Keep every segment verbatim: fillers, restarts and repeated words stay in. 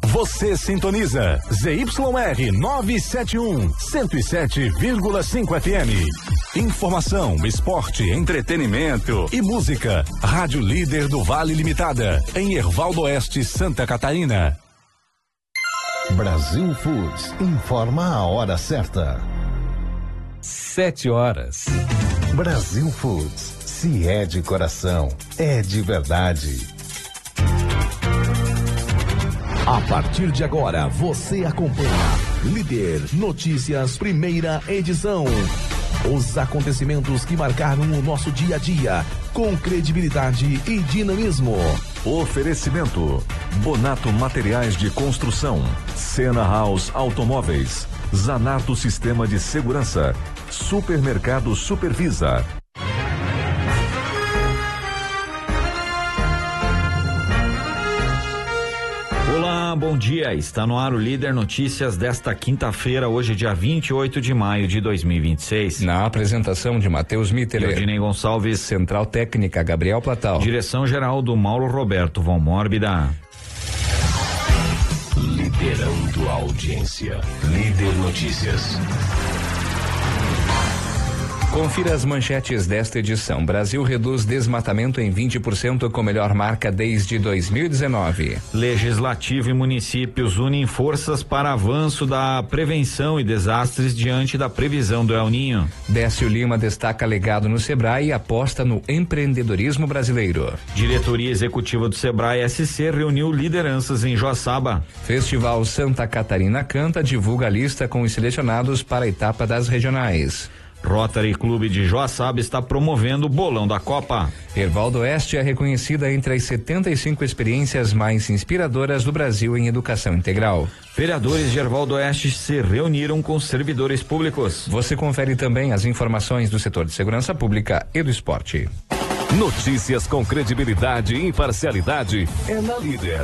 Você sintoniza Z Y R novecentos e setenta e um, cento e sete vírgula cinco F M. Informação, esporte, entretenimento e música. Rádio Líder do Vale Limitada, em Hervaldo Oeste, Santa Catarina. Brasil Foods informa a hora certa. Sete horas. Brasil Foods, se é de coração, é de verdade. A partir de agora, você acompanha Líder Notícias, primeira edição. Os acontecimentos que marcaram o nosso dia a dia, com credibilidade e dinamismo. Oferecimento: Bonato Materiais de Construção, Sena House Automóveis, Zanato Sistema de Segurança, Supermercado Supervisa. Olá, bom dia. Está no ar o Líder Notícias desta quinta-feira, hoje dia vinte e oito de maio de dois mil e vinte e seis. Na apresentação de Matheus Mitteler, Eudinei Gonçalves, Central Técnica Gabriel Platal, direção-geral do Mauro Roberto Von Mórbida. Liderando a audiência. Líder Notícias. Confira as manchetes desta edição. Brasil reduz desmatamento em vinte por cento com melhor marca desde dois mil e dezenove. Legislativo e municípios unem forças para avanço da prevenção e desastres diante da previsão do El Ninho. Décio Lima destaca legado no Sebrae e aposta no empreendedorismo brasileiro. Diretoria Executiva do Sebrae S C reuniu lideranças em Joaçaba. Festival Santa Catarina Canta divulga a lista com os selecionados para a etapa das regionais. Rotary Clube de Joaçaba está promovendo o bolão da Copa. Hervaldo Oeste é reconhecida entre as setenta e cinco experiências mais inspiradoras do Brasil em educação integral. Vereadores de Hervaldo Oeste se reuniram com servidores públicos. Você confere também as informações do setor de segurança pública e do esporte. Notícias com credibilidade e imparcialidade é na Líder.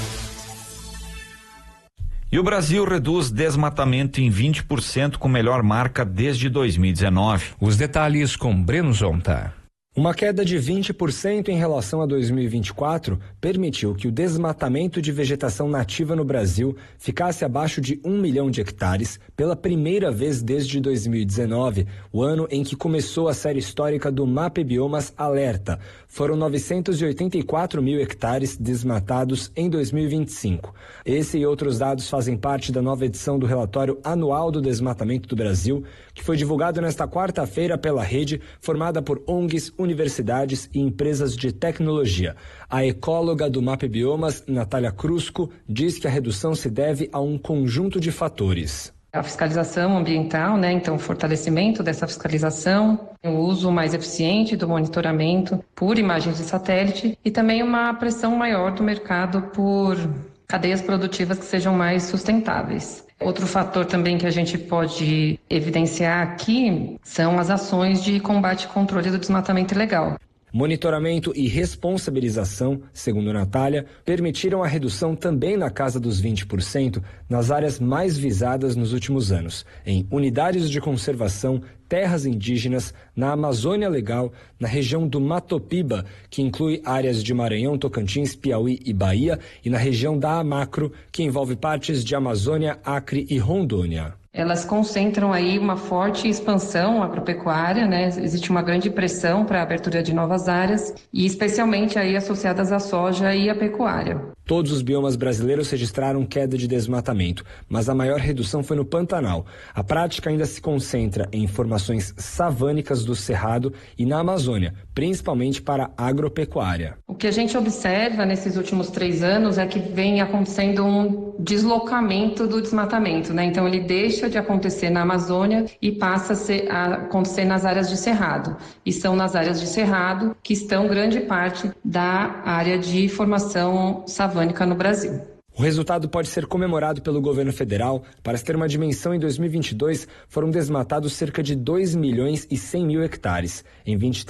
E o Brasil reduz desmatamento em vinte por cento com melhor marca desde dois mil e dezenove. Os detalhes com Breno Zonta. Uma queda de vinte por cento em relação a dois mil e vinte e quatro permitiu que o desmatamento de vegetação nativa no Brasil ficasse abaixo de um milhão de hectares pela primeira vez desde dois mil e dezenove, o ano em que começou a série histórica do MapBiomas Alerta. Foram novecentos e oitenta e quatro mil hectares desmatados em dois mil e vinte e cinco. Esse e outros dados fazem parte da nova edição do relatório anual do desmatamento do Brasil, que foi divulgado nesta quarta-feira pela rede formada por O N Gs, universidades e empresas de tecnologia. A ecóloga do MapBiomas, Natália Crusco, diz que a redução se deve a um conjunto de fatores. A fiscalização ambiental, né? Então, o fortalecimento dessa fiscalização, o uso mais eficiente do monitoramento por imagens de satélite e também uma pressão maior do mercado por cadeias produtivas que sejam mais sustentáveis. Outro fator também que a gente pode evidenciar aqui são as ações de combate e controle do desmatamento ilegal. Monitoramento e responsabilização, segundo Natália, permitiram a redução também na casa dos vinte por cento nas áreas mais visadas nos últimos anos, em unidades de conservação, terras indígenas, na Amazônia Legal, na região do Matopiba, que inclui áreas de Maranhão, Tocantins, Piauí e Bahia, e na região da Amacro, que envolve partes de Amazônia, Acre e Rondônia. Elas concentram aí uma forte expansão agropecuária, né? Existe uma grande pressão para a abertura de novas áreas e especialmente aí associadas à soja e à pecuária. Todos os biomas brasileiros registraram queda de desmatamento, mas a maior redução foi no Pantanal. A prática ainda se concentra em formações savânicas do Cerrado e na Amazônia, principalmente para a agropecuária. O que a gente observa nesses últimos três anos é que vem acontecendo um deslocamento do desmatamento, né? Então ele deixa de acontecer na Amazônia e passa a, ser, a acontecer nas áreas de Cerrado. E são nas áreas de Cerrado que estão grande parte da área de formação savânica no Brasil. O resultado pode ser comemorado pelo governo federal. Para se ter uma dimensão, em dois mil e vinte e dois foram desmatados cerca de dois milhões e cem mil hectares. Em vinte e três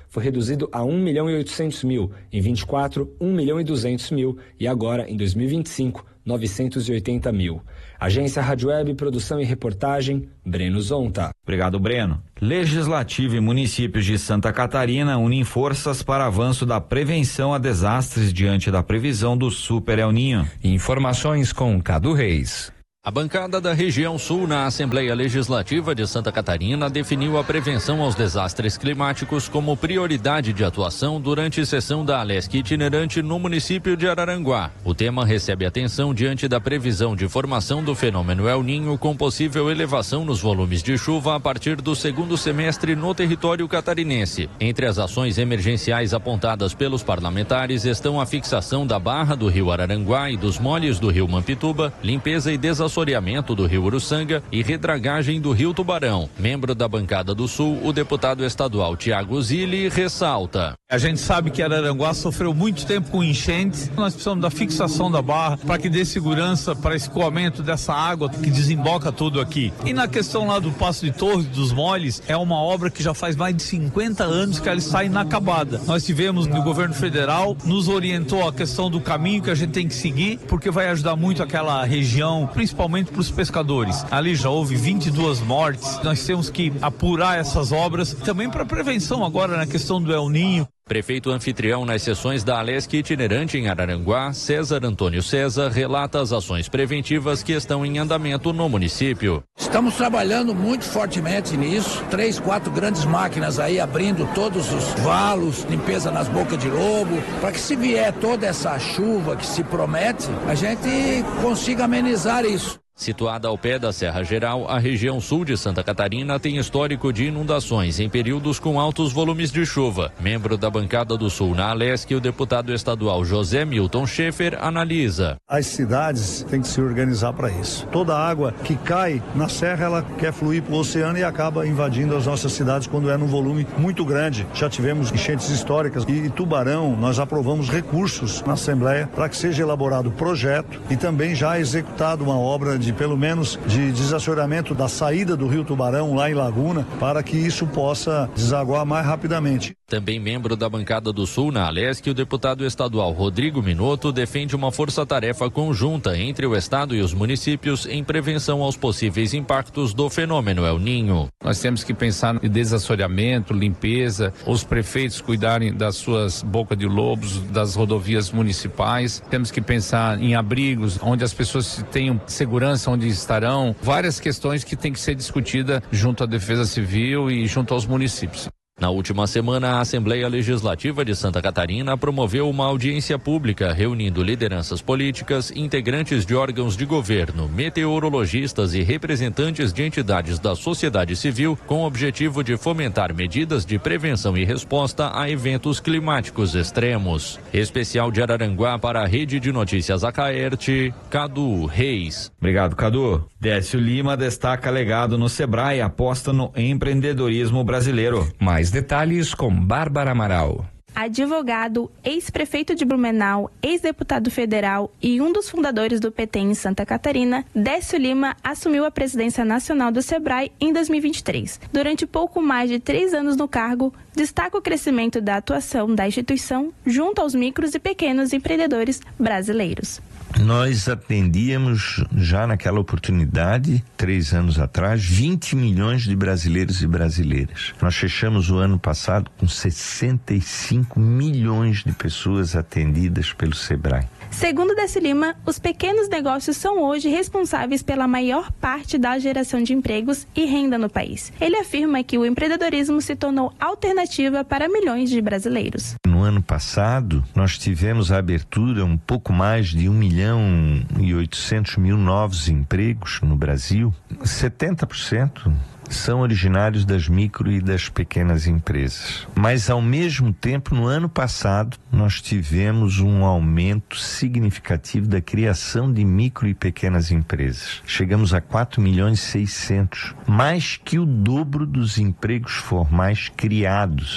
foi reduzido a um milhão e oitocentos mil, em vinte e quatro, um milhão e duzentos mil e agora, em dois mil e vinte e cinco, novecentos e oitenta mil. Agência Rádio Web, produção e reportagem, Breno Zonta. Obrigado, Breno. Legislativo e municípios de Santa Catarina unem forças para avanço da prevenção a desastres diante da previsão do Super El Ninho. Informações com Cadu Reis. A bancada da região sul na Assembleia Legislativa de Santa Catarina definiu a prevenção aos desastres climáticos como prioridade de atuação durante sessão da Alesc itinerante no município de Araranguá. O tema recebe atenção diante da previsão de formação do fenômeno El Ninho com possível elevação nos volumes de chuva a partir do segundo semestre no território catarinense. Entre as ações emergenciais apontadas pelos parlamentares estão a fixação da barra do rio Araranguá e dos moles do rio Mampituba, limpeza e desassoreamento do rio Uruçanga e redragagem do rio Tubarão. Membro da bancada do Sul, o deputado estadual Tiago Zilli ressalta. A gente sabe que Araranguá sofreu muito tempo com enchentes. Nós precisamos da fixação da barra para que dê segurança para escoamento dessa água que desemboca tudo aqui. E na questão lá do Passo de Torres, dos moles, é uma obra que já faz mais de cinquenta anos que ela está inacabada. Nós tivemos no governo federal, nos orientou a questão do caminho que a gente tem que seguir, porque vai ajudar muito aquela região, principalmente para os pescadores. Ali já houve vinte e duas mortes. Nós temos que apurar essas obras também para prevenção agora na questão do El Ninho. Prefeito anfitrião nas sessões da Alesc itinerante em Araranguá, César Antônio César, relata as ações preventivas que estão em andamento no município. Estamos trabalhando muito fortemente nisso. Três, quatro grandes máquinas aí abrindo todos os valos, limpeza nas bocas de lobo, para que se vier toda essa chuva que se promete, a gente consiga amenizar isso. Situada ao pé da Serra Geral, a região sul de Santa Catarina tem histórico de inundações em períodos com altos volumes de chuva. Membro da bancada do Sul na Alesc, o deputado estadual José Milton Schaefer analisa. As cidades têm que se organizar para isso. Toda a água que cai na serra, ela quer fluir para o oceano e acaba invadindo as nossas cidades quando é num volume muito grande. Já tivemos enchentes históricas e, e Tubarão, nós aprovamos recursos na Assembleia para que seja elaborado projeto e também já executado uma obra de De, pelo menos de desassoreamento da saída do rio Tubarão lá em Laguna, para que isso possa desaguar mais rapidamente. Também membro da bancada do Sul na Alesc, o deputado estadual Rodrigo Minotto defende uma força-tarefa conjunta entre o estado e os municípios em prevenção aos possíveis impactos do fenômeno El Ninho. Nós temos que pensar em desassoreamento, limpeza, os prefeitos cuidarem das suas bocas de lobos, das rodovias municipais. Temos que pensar em abrigos, onde as pessoas tenham segurança, onde estarão. Várias questões que têm que ser discutidas junto à Defesa Civil e junto aos municípios. Na última semana, a Assembleia Legislativa de Santa Catarina promoveu uma audiência pública reunindo lideranças políticas, integrantes de órgãos de governo, meteorologistas e representantes de entidades da sociedade civil, com o objetivo de fomentar medidas de prevenção e resposta a eventos climáticos extremos. Especial de Araranguá para a Rede de Notícias Acaerte, Cadu Reis. Obrigado, Cadu. Décio Lima destaca legado no Sebrae, aposta no empreendedorismo brasileiro. Mais detalhes com Bárbara Amaral. Advogado, ex-prefeito de Blumenau, ex-deputado federal e um dos fundadores do P T em Santa Catarina, Décio Lima assumiu a presidência nacional do Sebrae em dois mil e vinte e três. Durante pouco mais de três anos no cargo, destaca o crescimento da atuação da instituição junto aos micros e pequenos empreendedores brasileiros. Nós atendíamos já naquela oportunidade, três anos atrás, vinte milhões de brasileiros e brasileiras. Nós fechamos o ano passado com sessenta e cinco milhões de pessoas atendidas pelo Sebrae. Segundo Décio Lima, os pequenos negócios são hoje responsáveis pela maior parte da geração de empregos e renda no país. Ele afirma que o empreendedorismo se tornou alternativa para milhões de brasileiros. No ano passado, nós tivemos a abertura um pouco mais de um milhão e oitocentos mil novos empregos no Brasil. setenta por cento são originários das micro e das pequenas empresas. Mas, ao mesmo tempo, no ano passado, nós tivemos um aumento significativo da criação de micro e pequenas empresas. Chegamos a quatro milhões e seiscentos, mais que o dobro dos empregos formais criados.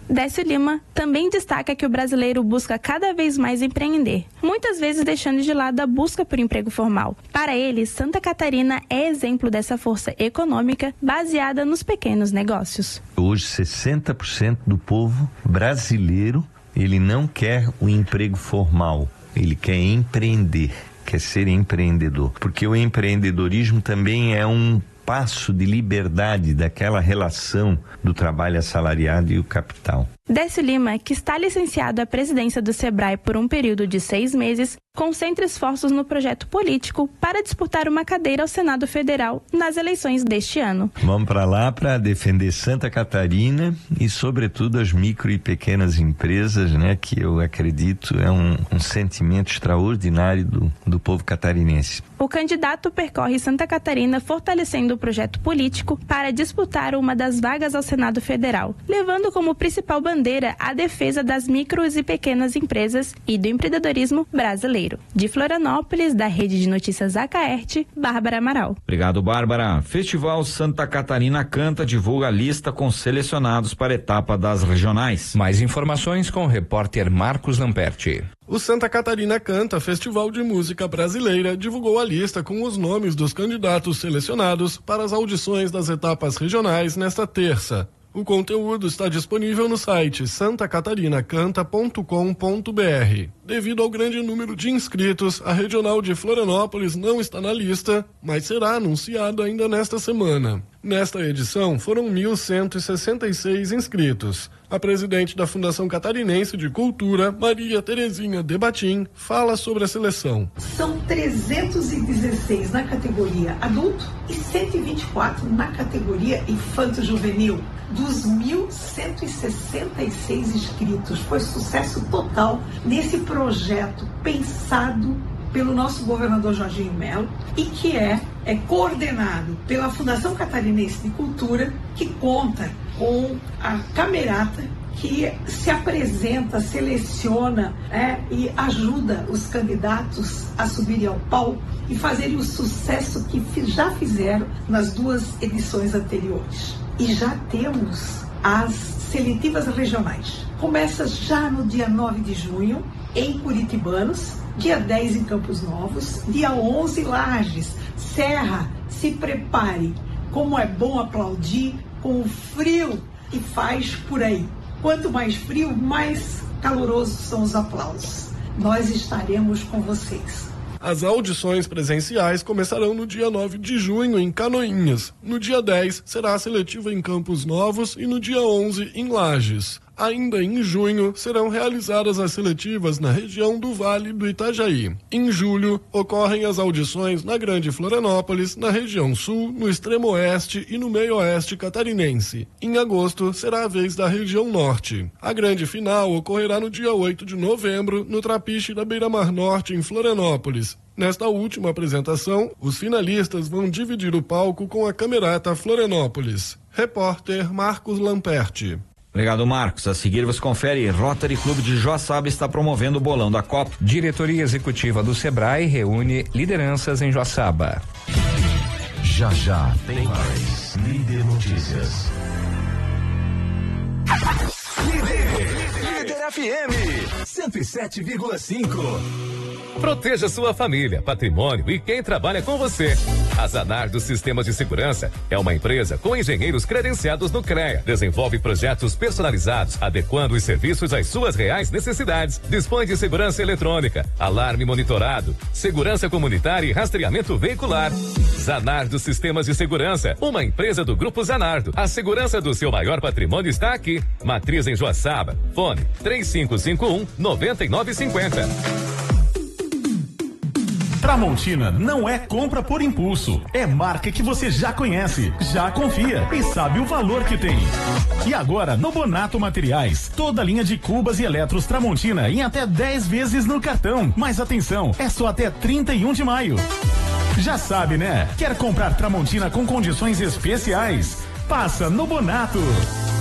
Décio Lima também destaca que o brasileiro busca cada vez mais empreender, muitas vezes deixando de lado a busca por emprego formal. Para ele, Santa Catarina é exemplo dessa força econômica baseada nos pequenos negócios. Hoje, sessenta por cento do povo brasileiro, ele não quer o emprego formal, ele quer empreender, quer ser empreendedor, porque o empreendedorismo também é um passo de liberdade daquela relação do trabalho assalariado e o capital. Décio Lima, que está licenciado à presidência do Sebrae por um período de seis meses, concentra esforços no projeto político para disputar uma cadeira ao Senado Federal nas eleições deste ano. Vamos para lá para defender Santa Catarina e, sobretudo, as micro e pequenas empresas, né, que eu acredito é um, um sentimento extraordinário do, do povo catarinense. O candidato percorre Santa Catarina fortalecendo o projeto político para disputar uma das vagas ao Senado Federal, levando como principal bandeira a defesa das micros e pequenas empresas e do empreendedorismo brasileiro. De Florianópolis, da Rede de Notícias Acaerte, Bárbara Amaral. Obrigado, Bárbara. Festival Santa Catarina Canta divulga a lista com selecionados para a etapa das regionais. Mais informações com o repórter Marcos Lamperti. O Santa Catarina Canta, Festival de Música Brasileira, divulgou a lista com os nomes dos candidatos selecionados para as audições das etapas regionais nesta terça. O conteúdo está disponível no site santa catarina canta ponto com ponto b r. Devido ao grande número de inscritos, a regional de Florianópolis não está na lista, mas será anunciada ainda nesta semana. Nesta edição, foram mil cento e sessenta e seis inscritos. A presidente da Fundação Catarinense de Cultura, Maria Terezinha Debatim, fala sobre a seleção. São trezentos e dezesseis na categoria adulto e cento e vinte e quatro na categoria infanto-juvenil. Dos mil cento e sessenta e seis inscritos, foi sucesso total nesse projeto pensado pelo nosso governador Jorginho Melo e que é, é coordenado pela Fundação Catarinense de Cultura, que conta com a Camerata, que se apresenta, seleciona é, e ajuda os candidatos a subirem ao palco e fazerem o sucesso que já fizeram nas duas edições anteriores. E já temos as seletivas regionais. Começa já no dia nove de junho, em Curitibanos, dia dez em Campos Novos, dia onze em Lages. Serra, se prepare, como é bom aplaudir com o frio que faz por aí. Quanto mais frio, mais calorosos são os aplausos. Nós estaremos com vocês. As audições presenciais começarão no dia nove de junho em Canoinhas. No dia dez será a seletiva em Campos Novos e no dia onze em Lages. Ainda em junho serão realizadas as seletivas na região do Vale do Itajaí. Em julho ocorrem as audições na Grande Florianópolis, na região sul, no extremo oeste e no meio oeste catarinense. Em agosto será a vez da região norte. A grande final ocorrerá no dia oito de novembro no Trapiche da Beira-Mar Norte, em Florianópolis. Nesta última apresentação, os finalistas vão dividir o palco com a Camerata Florianópolis. Repórter Marcos Lamperti. Obrigado, Marcos. A seguir você confere: Rotary Clube de Joaçaba está promovendo o bolão da Copa. Diretoria Executiva do Sebrae reúne lideranças em Joaçaba. Já já tem mais Líder Notícias. Líder, Líder F M cento e sete vírgula cinco. Proteja sua família, patrimônio e quem trabalha com você. A Zanardo Sistemas de Segurança é uma empresa com engenheiros credenciados no CREA. Desenvolve projetos personalizados, adequando os serviços às suas reais necessidades. Dispõe de segurança eletrônica, alarme monitorado, segurança comunitária e rastreamento veicular. Zanardo Sistemas de Segurança, uma empresa do Grupo Zanardo. A segurança do seu maior patrimônio está aqui. Matriz em Joaçaba. Fone três cinco cinco um, nove nove cinco zero. Tramontina não é compra por impulso, é marca que você já conhece, já confia e sabe o valor que tem. E agora, no Bonato Materiais, toda a linha de cubas e eletros Tramontina em até dez vezes no cartão. Mas atenção, é só até trinta e um de maio. Já sabe, né? Quer comprar Tramontina com condições especiais? Passa no Bonato.